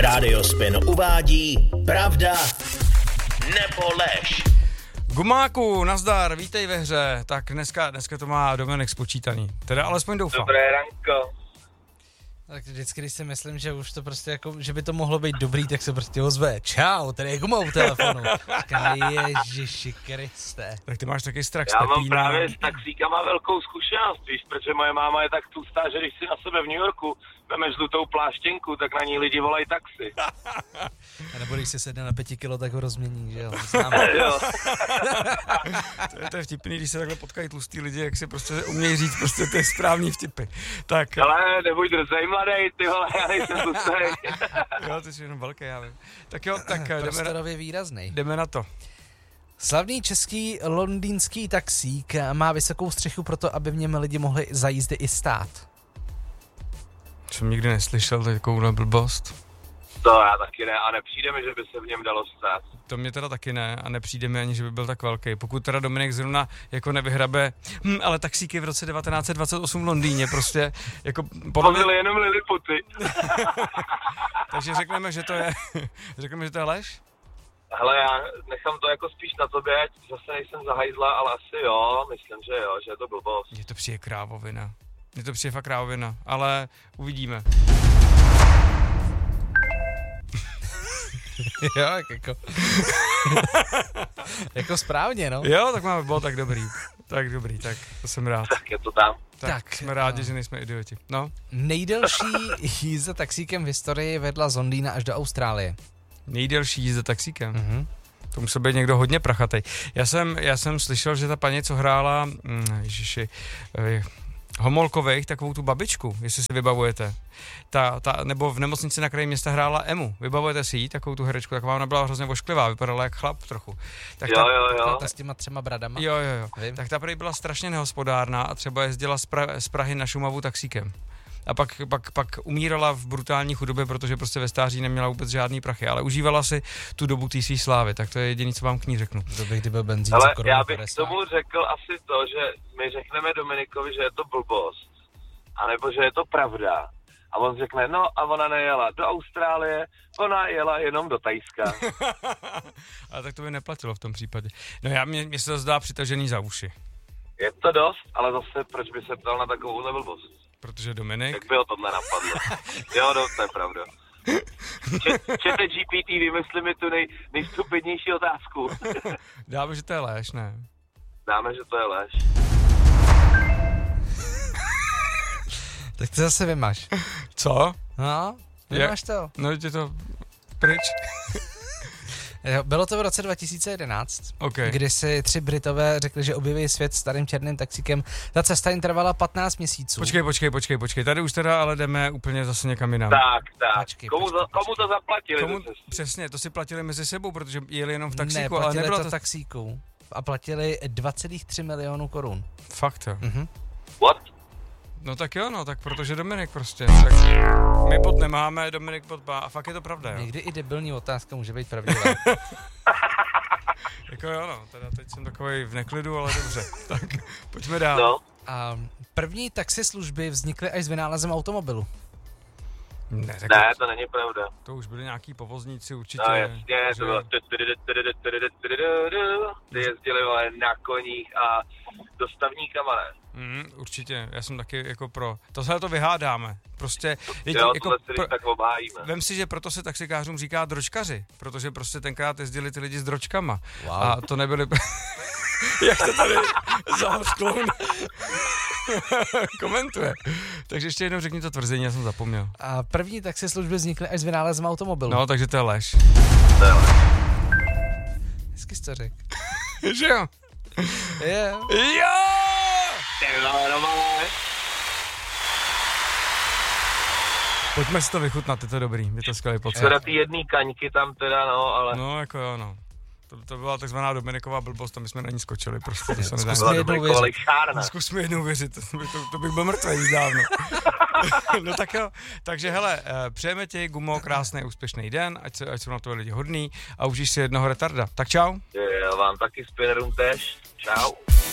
Rádio Spin uvádí Pravda nebo lež. Gumáku, nazdar, vítej ve hře. Tak dneska to má Dominik spočítaný. Teda alespoň doufám. Dobré ranko. Tak vždycky, když si myslím, že už to prostě jako, že by to mohlo být dobrý, tak se prostě ozve. Čau, tady je Guma u telefonu. Říká, Ježiši Kriste. Tak ty máš taky strach z Já mám Pepína. právě s taxíkama velkou zkušenost, víš, protože moje máma je tak tlustá, že když si na sebe v New Yorku vemeš žlutou pláštěnku, tak na ní lidi volají taxi. A nebo když si sedne na 5 kilo, tak ho rozmění, že jo? Známe. Jo. To je vtipný, když se takhle potkají tlustý lidi, jak si prostě umějí říct prostě ty správný vtipy. Tak. Ale nebuď drzej, mladej, ty vole, já nejsem tlustej. Jo, ty jsi jenom velký, já vím. Tak jo, tak Prostorově výraznej. jdeme na to. Slavný český londýnský taxík má vysokou střechu proto, aby v něm lidi mohli za jízdy i stát. Jsem nikdy neslyšel takovouhle blbost. To já taky ne, a nepřijde mi, že by se v něm dalo stát. To mě teda taky ne a nepřijde mi ani, že by byl tak velký. Pokud teda Dominik zrovna jako nevyhrabe, ale taxíky v roce 1928 v Londýně prostě jako Povili jenom liliputy. Takže řekneme, že to je lež? Hele, já nechám to jako spíš na tobě, ať zase nejsem zahajzla, ale asi jo, myslím, že jo, že je to blbost. Mně to přijde krávovina. Mně to přijde fakt krávovina, ale uvidíme. Jo, jako jako správně, no. Jo, tak máme, bylo tak dobrý. Tak dobrý, tak to jsem rád. Tak je to tam. Tak jsme rádi, že nejsme idioti. No. Nejdelší jízda taxíkem v historii vedla z Londýna až do Austrálie. Nejdelší jízda taxíkem. To musel být někdo hodně prachatej. Já jsem slyšel, že ta paní, co hrála Homolkových, takovou tu babičku, jestli si vybavujete. Nebo v nemocnici na kraji města hrála Emu. Vybavujete si ji, takovou tu herečku, taková ona byla hrozně ošklivá, vypadala jak chlap trochu. Tak Jo. Ta s těma 3 bradama. Jo. Vím. Tak ta prý byla strašně nehospodárná a třeba jezdila z Prahy na Šumavu taxíkem. A pak umírala v brutální chudobě, protože prostě ve stáří neměla vůbec žádný prachy, ale užívala si tu dobu té svý slávy, tak to je jediné, co vám k ní řeknu. To bych, byl benzín Ale za korunu já bych 50. k tomu řekl asi to, že my řekneme Dominikovi, že je to blbost, anebo že je to pravda. A on řekne, no a ona nejela do Austrálie, ona jela jenom do Thajska. Ale tak to by neplatilo v tom případě. No mně se to zdá přitažený za uši. Je to dost, ale zase proč by se ptal na takovouhle blbost? Protože Dominik... Jak by ho tohle napadlo? Jo, no, to je pravda. Čete GPT, vymysli mi tu nejstupidnější otázku. Dáme, že to je lež, ne? Dáme, že to je lež. Tak to zase vymaž. Co? No, vymaž to. No, je to pryč. Bylo to v roce 2011, Okay. kdy si 3 Britové řekli, že objeví svět starým černým taxíkem. Ta cesta jim trvala 15 měsíců. Počkej. Tady už teda ale jdeme úplně zase někam jinam. Tak. Počkej. Komu to zaplatili? Přesně, to si platili mezi sebou, protože jeli jenom v taxíku, Ne, ale platili nebylo to taxíku a platili 2,3 milionů korun. Fakt jo. What? No tak jo, no, tak protože Dominik prostě. Tak my bod nemáme, Dominik bod má a fakt je to pravda, jo. Někdy i debilní otázka může být pravdivá. Jako jo, no, teda teď jsem takovej v neklidu, ale dobře. Tak pojďme dál. No. A první taxislužby vznikly až s vynálezem automobilu. Ne, To není pravda. To už byli nějaký povozníci určitě. No jasně, to bylo... Ty jezdili na koních a dostavníkama, ne? Určitě, já jsem taky jako pro. Tohle to vyhádáme. Prostě Jo, tohle si tak obhájíme. Vem si, že proto se taxikářům říká dročkaři, protože prostě tenkrát jezdili ty lidi s dročkama. Wow. A to nebyly... Jak to tady zahořkloun komentuje. Takže ještě jednou řekni to tvrzení, já jsem zapomněl. A první taxislužby vznikly až s vynálezem automobilu. No, takže to je lež. Hezky jsi to řekl. Že jo? Jo! Pojďme si to vychutnat, je to dobrý, je to skvělý pocit. Teda ty jedný kaňky tam teda, no, ale... No, jako jo, no. To byla takzvaná Dominiková blbost a my jsme na ní skočili prostě. To se nedá. Zkus mi jednou věřit, to bych byl mrtvý už dávno. No tak jo, takže hele, přejeme ti, Gumo, krásný úspěšný den, ať jsou na to lidi hodný a užij si jednoho retarda. Tak čau. Jo, vám taky spinnerům tež. Čau.